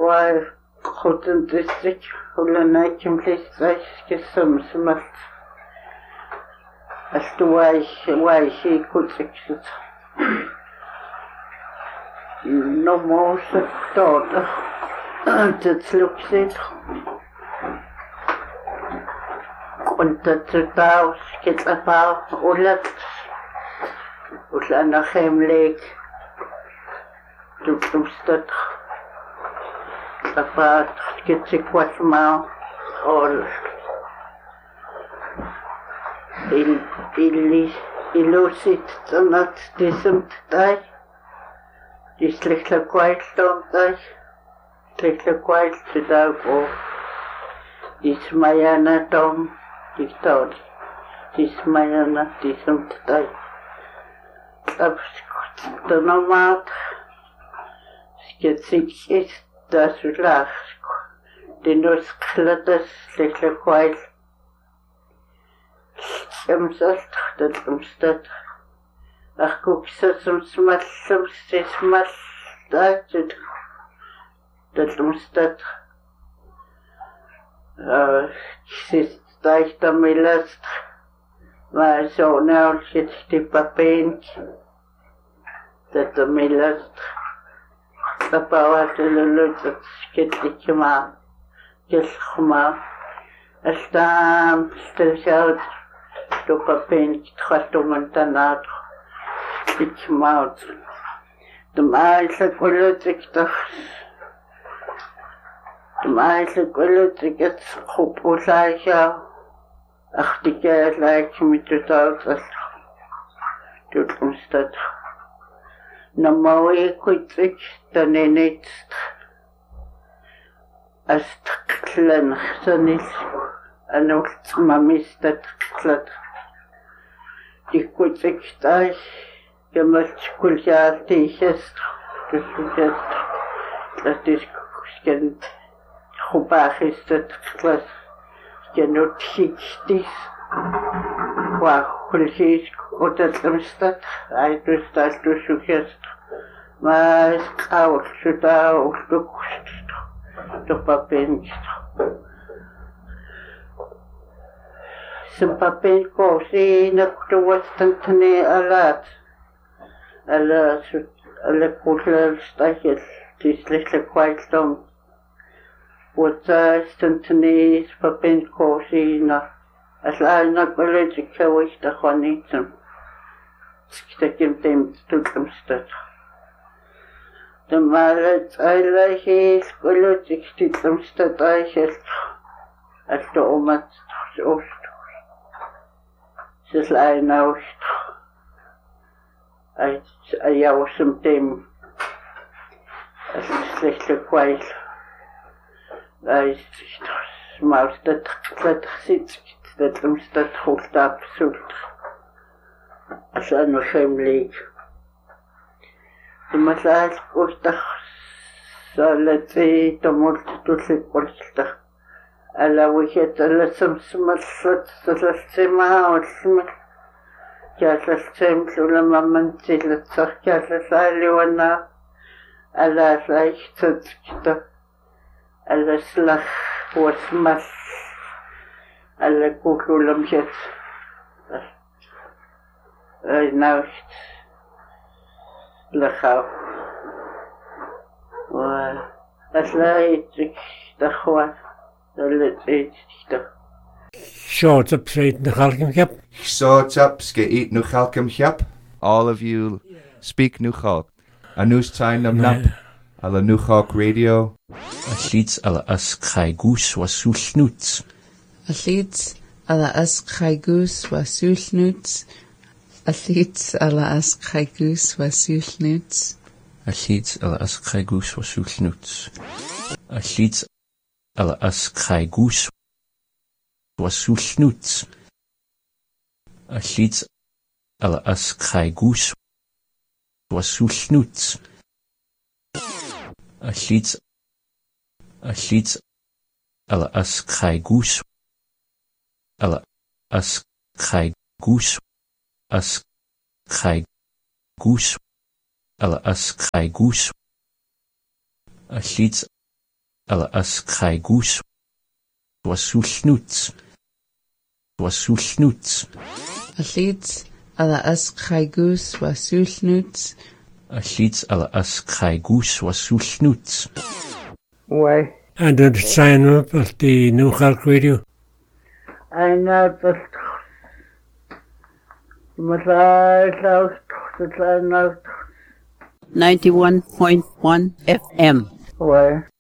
Why couldn't this stick Hulana completely get some smelt? As to why he could fix it. No more daughter. That looks it. Contact the house, get about Ulat. Ulana Hemlake. To start. About get sick what now or illusit not decent die. This little quiet don't die. Little quiet to die for this Mayana Tom dictator. This Mayana decent die. The nomad get sick is das lach. Den nos klatas little quiet. Samsast dat umstat. Ach guck some small dat umstat. Sis daich da milast. Maar zo nou zit die papink. Dat de milast. Tapawat dat skitje maar. Gelchma. Astam stelzout. Do papink tchatomantanat. Ik maat. De meisje politic toch. De meisje politic het goed oorzaak. Ach, die keer lijkt me totaal vast. Doet ons dat. Nou mooi goed ik dan in het. Als het klein is. En ook mamis dat klein. Die goed ik thuis. Je moet schooljaar tegenst. Dus dat is geen goed is dat klas. Je moet gidsties. Waar schooljaar goed dat omstaat. Hij doet dat dus zoekest. Maar het koud zodat ook de kust. De papiertjes. Zijn papier koos in de westentene alaat. Alle koele stijgers, die slechte kwijtdom. Wat stentene papier koos in. Als hij nog wel eens ik zou ik dat gewoon niet doen. Ik heb hem toekomstig. De malet eigenlijk is gelukkig ik toekomstig eigenlijk. Als de omat oost. Ze is een oost. Hij jou zijn team. Als een slechte kwijt. Hij is maar dat zit. Dat hem dat goed absoluut. Als hij nog hem leek. De massage koostig. Zal het twee tumult tussen koostig. Alla wiget alla samsmat sasima wasmat. Jasa sem sulama mantilat sakjasa saliwana. Alla saichtatskita. Alla slag wasmas. Alla kukulam jet. Naust. Lachau. Alla ik dachwa. Short up straight in the Chalcombe. Short up, skate no Chalcombe. All of you speak Nuchalk. A news time nam nap. Alla Nuchalk radio. A lied alla as Kaigus was sulnuts. A lied alla as Kaigus was sulnuts. A lied alla as Kaigus was sulnuts. A lied alla as Kaigus was sulnuts. A lied alla as Kaigus was sulnuts. A lied alla as Kaigus was sulnuts. A lied alla as Kaigus alla as Kaigus as Kaigus alla as Kaigus. A lied Alla askraigus wasullnuts. Wasullnuts. Allits alla askraigus wasullnuts. Allits alla askraigus wasullnuts. Why? And the sign up of the New Halk Radio. I know that the 91.1 FM. Why?